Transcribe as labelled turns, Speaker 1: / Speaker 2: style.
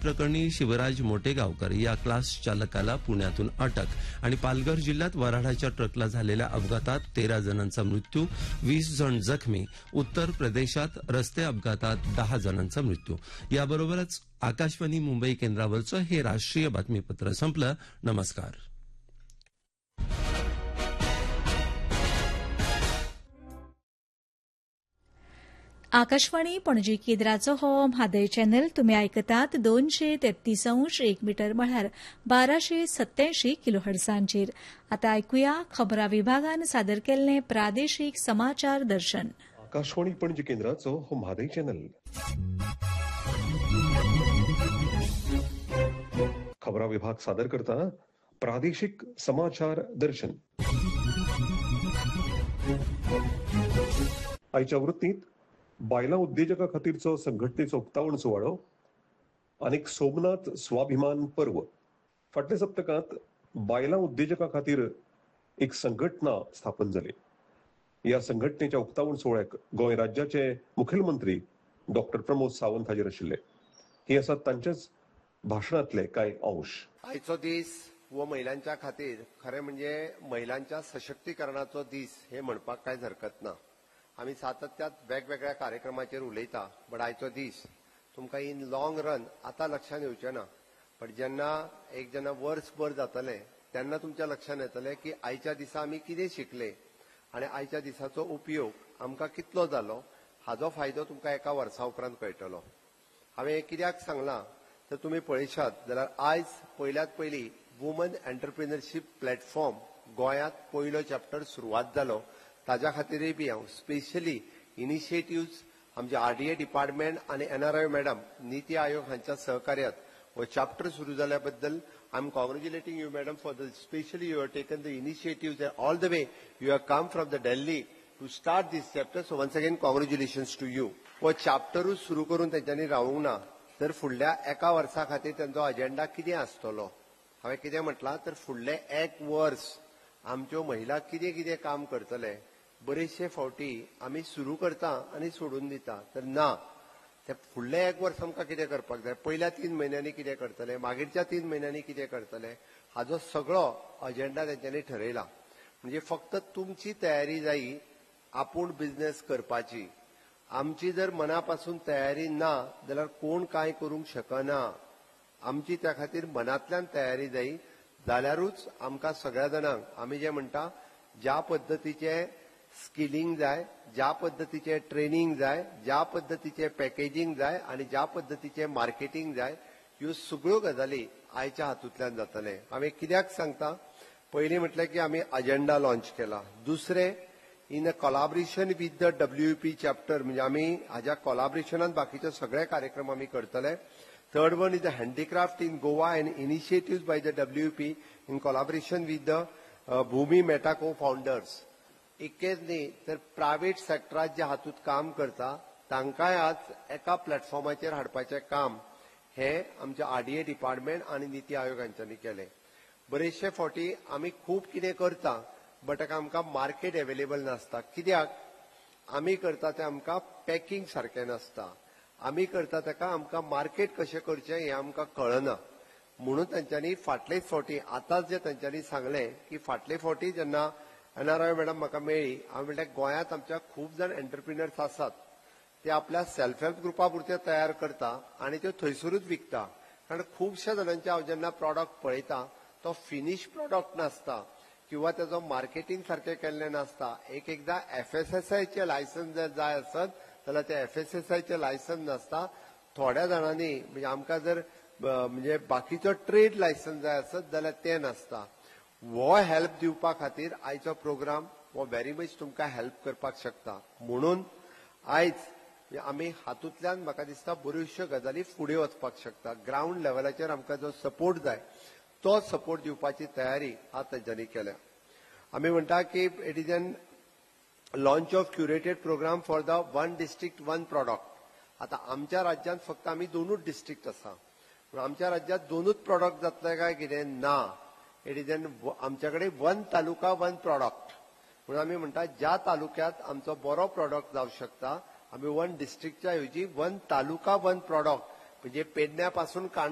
Speaker 1: प्रकरणी शिवराज मोटेगावकर या क्लास चालकाला पुण्यातून अटक आणि पालघर जिल्ह्यात वऱ्हाडाच्या ट्रकला झालेल्या अपघातात 13 जणांचा मृत्यू, 20 जण जखमी. उत्तर प्रदेशात रस्ते अपघातात 10 जणांचा मृत्यू. याबरोबरच आकाशवाणी मुंबई केंद्रावरचं हे राष्ट्रीय बातमीपत्र संपलं. नमस्कार.
Speaker 2: आकाशवाणी पणजी केंद्राचो हो म्हादय चॅनल तुम्ही आयकतात 233.1 मीटर म्हळ्यार 1287 किलोहर्ट्झांचेर. आता आयकुया खबरां विभागान सादर केल्ले प्रादेशीक समाचार दर्शन.
Speaker 3: आकाशवाणी पणजी केंद्राचो हो म्हादय चॅनल. खबरां विभाग सादर करता प्रादेशीक समाचार दर्शन. आयच्या वृत्तीत बायलां उद्देजका खातीरचो संघटनेचो उक्तावण सुवाळो आनीक सोमनाथ स्वाभिमान पर्व. फाटल्या सप्तकांत बायलां उद्देजका खातीर एक संघटना स्थापन जाली. ह्या संघटनेच्या उक्तावण सुवाळ्याक गोंय राज्याचे मुखेलमंत्री डॉक्टर प्रमोद सावंत हाजीर आशिल्ले. हे आसात तांचेच भाशणांतले कांय अंश.
Speaker 4: आयचो दीस हो महिलांच्या खातीर खरें म्हणजे महिलांच्या सशक्तीकरणाचो दीस हे म्हणपाक कांयच हरकत ना. आमी सातत्यात वेगवेगळ्या कार्यक्रमाचेर उलयता, बट आयचो दीस तुमकां इन लॉंग रन आतां लक्षांत येवचें ना, बट जेन्ना वर्सभर जातलें तेन्ना तुमच्या लक्षांत येतलें की आयच्या दिसा आमी कितें शिकले आनी आयच्या दिसाचो उपयोग आमकां कितलो जालो हाचो फायदो तुमकां एका वर्सा उपरांत कळटलो. हांवें कित्याक सांगलां तर तुमी पळयशात जाल्यार आयज पयल्यात पयली वुमन एंटरप्रिनरशीप प्लॅटफॉर्म गोंयांत पयलो चॅप्टर सुरवात जालो. ताज्या खातीरय बी हांव स्पेशली इनिशिएटिव्ज आमचे आरडीए डिपार्टमेंट आनी एनआरआय मॅडम नीती आयोग हांच्या सहकार्यात हो चॅप्टर सुरू जाल्या बद्दल I am congratulating you madam for the specially you have taken the initiatives all the way you have come from the Delhi to start this chapter. So once again congratulations to you. हो चॅप्टरूच सुरू करून तेंच्यांनी रावूंक ना, तर फुडल्या एका वर्सा खातीर तेंचो अजेंडा कितें आसतलो. हांवें कितें म्हटलां तर फुडलें एक वर्स आमच्यो महिला कितें कितें काम करतले. बरेचशे फावटी आमी सुरू करता आनी सोडून दिता, तर ना, ते फुडले एक वर्स आमकां कितें करपाक जाय, पयल्या 3 म्हयन्यांनी कितें करतले, मागीरच्या 3 म्हयन्यांनी कितें करतले हाचो सगळो अजेंडा तेंच्यांनी ठरयला. म्हणजे फक्त तुमची तयारी जायी आपूण बिझनेस करपाची. आमची जर मनापासून तयारी ना जाल्यार कोण कांय करूंक शकना. आमची त्या खातीर मनांतल्यान तयारी जायी जाल्यारूच आमकां सगळ्या जाणांक आमी जें म्हणटा ज्या पद्दतीचे स्किलिंग जाय, ज्या पद्दतीचे ट्रेनिंग जाय, ज्या पद्दतीचे पॅकेजिंग जाय आनी ज्या पद्दतीचे मार्केटिंग जाय, ह्यो सगळ्यो गजाली आयच्या हातूंतल्यान जातले. हांवें कित्याक सांगता, पयलीं म्हटलें की आमी अजेंडा लॉन्च केला. दुसरें, in a collaboration with the WUP chapter, म्हणजे आमी हाज्या कोलॅबोरेशनान बाकीचे सगळे कार्यक्रम आमी करतले. Third one is the handicraft in Goa and initiatives by the WUP in collaboration with the Bhumi मेटाको founders. इतकेच न्ही तर प्रायव्हेट सेक्टरात जे हातूंत काम करता तांकांय आज एका प्लॅटफॉर्माचेर हाडपाचें काम हे आमच्या आरडीए डिपार्टमेंट आनी नीती आयोग हांच्यांनी केलें. बरेचशे फावटी आमी खूब कितें करता बट आमकां मार्केट अवेलेबल नासता. कित्याक आमी करता तें आमकां पॅकिंग सारकें नासता. आमी करता ताका आमकां मार्केट कशें करचें हें आमकां कळना. म्हणून तांच्यांनी फाटलेच फावटी आतांच जे तांच्यांनी सांगलें की फाटले फावटी जेन्ना एनआरआय मॅडम म्हाका मेळ्ळी, हांवें म्हटलें गोंयांत आमच्या खूब जाण एंटरप्रिनर्स आसात, ते आपल्या सेल्फ हेल्प ग्रुपा पुरते तयार करता आनी त्यो थंयसरूच विकता. कारण खुबश्या जाणांचे हांव जेन्ना प्रॉडक्ट पळयता तो फिनिश प्रॉडक्ट नासता किंवा तेजो मार्केटिंग सारकें केल्लें नासता. एकदां FSSAIचे लायसन्स जर जाय आसत जाल्यार ते FSSAIचे लायसन्स नासता. थोड्या जाणांनी म्हणजे आमकां जर म्हणजे बाकीचो ट्रेड लायसन्स जाय आसत जाल्यार ते नासता. हो हेल्प दिवपा खातीर आयचो प्रोग्राम हो व्हेरी मच तुमकां हेल्प करपाक शकता. म्हणून आयज आमी हातूंतल्यान म्हाका दिसता बऱ्योचश्यो गजाली फुडें वचपाक शकता. ग्राउंड लेवलाचेर आमकां जो सपोर्ट जाय तो सपोर्ट दिवपाची तयारी आज तांच्यांनी केल्या. आमी म्हणटा की it is an launch of curated programme for the one district one product. आता आमच्या राज्यांत फक्त आमी 2च डिस्ट्रिक्ट आसा. आमच्या राज्यांत 2च प्रॉडक्ट जातले काय कितें ना. इट इज एन आमच्या कडेन वन तालुका वन प्रॉडक्ट. म्हणून आमी म्हणटा ज्या तालुक्यात आमचो बरो प्रॉडक्ट जावंक शकता आमी वन डिस्ट्रिक्टच्या ऐवजी वन तालुका वन प्रॉडक्ट म्हणजे पेडण्यापासून